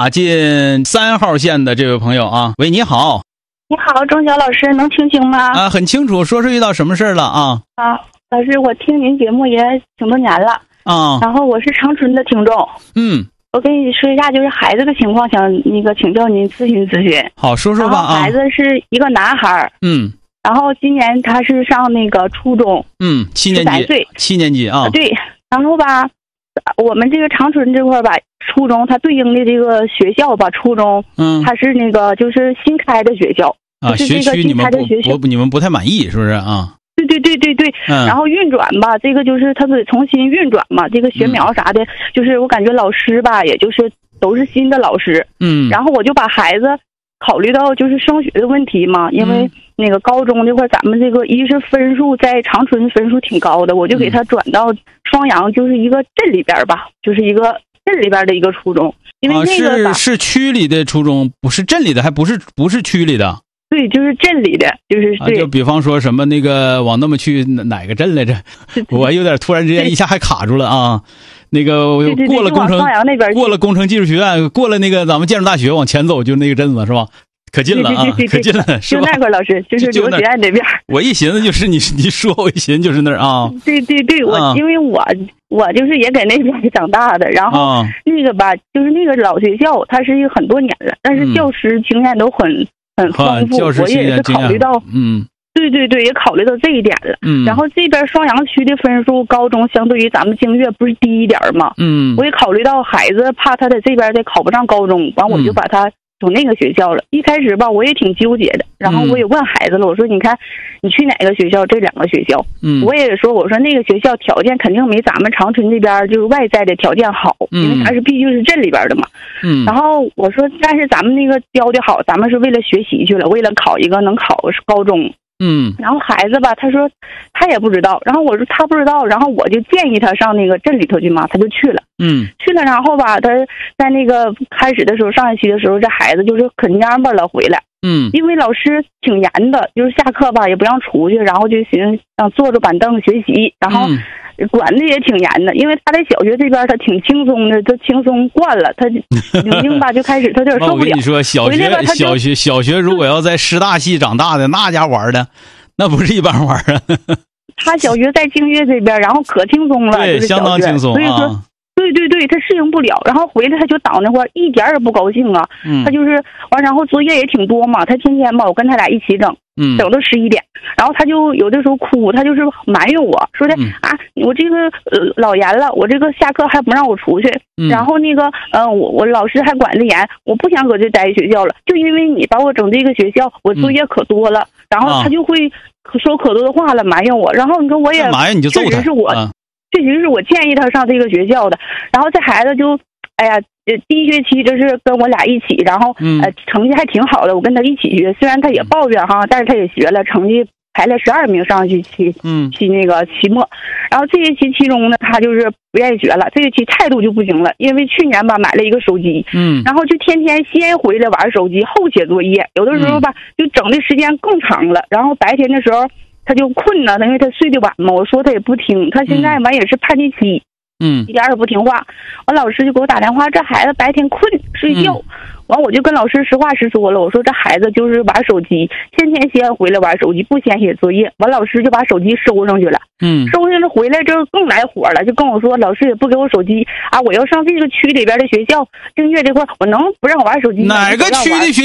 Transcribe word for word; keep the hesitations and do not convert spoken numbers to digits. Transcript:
打进三号线的这位朋友啊，喂，你好。 你好，钟晓老师，能听清吗？ 啊，很清楚，说是遇到什么事儿了啊？ 啊，老师，我听您节目也挺多年了啊， 然后我是长春的听众。 嗯， 我跟你说一下，就是孩子的情况，想那个请教您咨询咨询。 好，说说吧啊。 孩子是一个男孩， 嗯， 然后今年他是上那个初中， 嗯，七年级， 岁七年级啊。 对，然后吧，我们这个长春这块吧，初中它对应的这个学校吧，初中， 嗯， 它是那个就是新开的学校啊， 就是这个学区你们不不你们不太满意是不是啊？ 对对对对对， 嗯， 然后运转吧，这个就是他得重新运转嘛，这个学苗啥的，嗯、就是我感觉老师吧，也就是都是新的老师， 嗯， 然后我就把孩子考虑到就是升学的问题嘛，因为那个高中这块咱们这个一是分数在长春分数挺高的，我就给他转到双阳，就是一个镇里边吧，就是一个镇里边的一个初中，因为那个吧、 啊、是是区里的初中，不是镇里的，还不是不是区里的。 对，就是镇里的，就是对、 啊，就比方说什么那个往那么去哪个镇来着？我有点突然之间一下还卡住了啊。那个过了工程，过了工程技术学院，过了那个咱们建筑大学往前走，就那个镇子是吧？可近了啊，可近了，是吧？ 就那块老师，就是刘学院这边。 我一寻思就是你，你说我一寻思就是那儿啊。 对对对，我、啊、因为我我就是也在那边长大的，然后、啊、那个吧，就是那个老学校，它是一个很多年了，但是教师经验都很。嗯很丰富，我也是考虑到， 嗯， 对对对，也考虑到这一点了。 嗯， 然后这边双阳区的分数，高中相对于咱们京粤不是低一点嘛？ 嗯， 我也考虑到孩子怕他在这边再考不上高中，完我就把他从那个学校了。嗯、一开始吧，我也挺纠结的，然后我也问孩子了，我说你看你去哪个学校？这两个学校， 嗯， 我也说我说那个学校条件肯定没咱们长春这边就是外在的条件好， 嗯、 因为它是毕竟是镇里边的嘛。 嗯， 然后我说，但是咱们那个教的好，咱们是为了学习去了，为了考一个能考高中。 嗯， 然后孩子吧，他说他也不知道，然后我说他不知道，然后我就建议他上那个镇里头去嘛，他就去了。 嗯， 去了，然后吧，他在那个开始的时候，上一期的时候，这孩子就是可蔫巴了回来。 嗯， 因为老师挺严的，就是下课吧也不让出去，然后就寻思让坐着板凳学习，然后管的也挺严的。因为他在小学这边他挺轻松的，他轻松惯了，他已经吧就开始他有点受不了。 我跟你说，小学小学小学如果要在师大系长大的那家玩的，那不是一般玩啊。 他小学在京粤这边，然后可轻松了， 对， 就是、 相当轻松啊。 所以说。对对对，他适应不了，然后回来他就倒那块，一点也不高兴啊。 嗯， 他就是完，然后作业也挺多嘛，他天天吧，我跟他俩一起整， 嗯， 整到十一点，然后他就有的时候哭，他就是埋怨我说的、 嗯、 啊，我这个呃老严了，我这个下课还不让我出去， 嗯、 然后那个呃我我老师还管得严，我不想搁这待学校了，就因为你把我整这个学校，我作业可多了，嗯、然后他就会说可多的话了，埋怨我，然后你说我也埋怨你就揍他， 确实是我。 啊确实是我建议他上这个学校的，然后这孩子就，哎呀，第一学期就是跟我俩一起，然后、 嗯、 呃成绩还挺好的，我跟他一起学，虽然他也抱怨哈，但是他也学了，成绩排了十二名上去期， 嗯， 期那个期末，然后这学期期中呢，他就是不愿意学了，这学期态度就不行了，因为去年吧买了一个手机， 嗯， 然后就天天先回来玩手机，后写作业，有的时候吧、嗯、就整的时间更长了，然后白天的时候。他就困了，因为他睡得晚嘛。我说他也不听，他现在完也是叛逆期， 嗯， 一点也不听话。完老师就给我打电话，这孩子白天困睡觉，完、嗯、我就跟老师实话实说了，我说这孩子就是玩手机，天天先回来玩手机，不先写作业。完老师就把手机收上去了， 嗯， 收上了回来之后更来火了，就跟我说老师也不给我手机啊，我要上这个区里边的学校，京粤这块我能不让我玩手机？ 哪个区的学